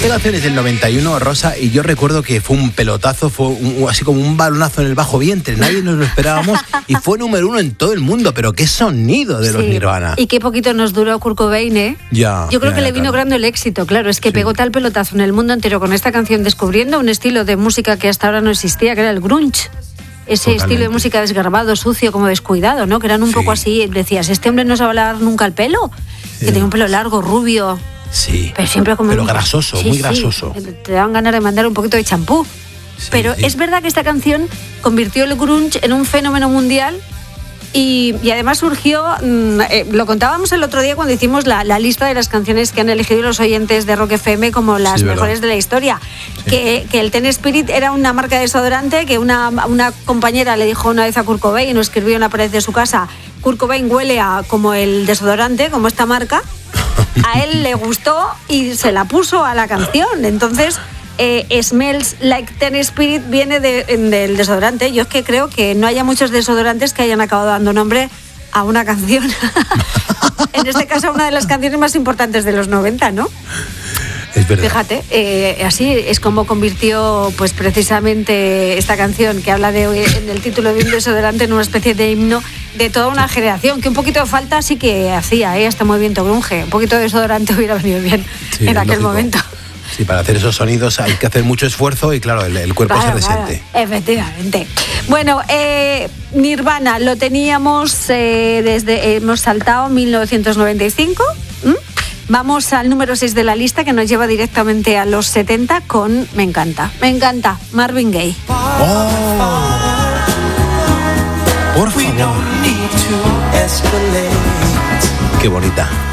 Esta canción es del 91, Rosa, y yo recuerdo que fue un pelotazo, fue así como un balonazo en el bajo vientre, nadie nos lo esperábamos y fue número 1 en todo el mundo, pero qué sonido de los Nirvana. Y qué poquito nos duró Kurt Cobain, ¿eh? Ya. Yo creo que le vino grande el éxito, claro, es que pegó tal pelotazo en el mundo entero con esta canción, descubriendo un estilo de música que hasta ahora no existía, que era el grunge. Ese estilo de música desgarbado, sucio, como descuidado, ¿no? Que eran un poco así, decías, este hombre no se va a lavar nunca el pelo, que tenía un pelo largo, rubio. Sí, pero siempre como pero grasoso, muy grasoso. Te daban ganas de mandar un poquito de champú. Pero es verdad que esta canción convirtió el grunge en un fenómeno mundial y además surgió, lo contábamos el otro día cuando hicimos la lista de las canciones que han elegido los oyentes de Rock FM como las mejores de la historia. Que el Teen Spirit era una marca de desodorante que una compañera le dijo una vez a Kurt Cobain y lo escribió en la pared de su casa: Kurt Cobain huele como el desodorante, como esta marca. A él le gustó y se la puso a la canción. Entonces, Smells Like Teen Spirit viene del desodorante. Yo es que creo que no haya muchos desodorantes que hayan acabado dando nombre a una canción. En este caso, una de las canciones más importantes de los 90, ¿no? Es verdad. Fíjate, así es como convirtió pues precisamente esta canción que habla en el título de un desodorante en una especie de himno de toda una generación, que un poquito de falta sí que hacía, hasta movimiento grunge. Un poquito de desodorante hubiera venido bien en aquel momento. Sí, para hacer esos sonidos hay que hacer mucho esfuerzo y claro, el cuerpo se resiente. Efectivamente. Bueno, Nirvana lo teníamos hemos saltado 1995. Vamos al número 6 de la lista, que nos lleva directamente a los 70 con Me encanta, Marvin Gaye. Por favor. Qué bonita.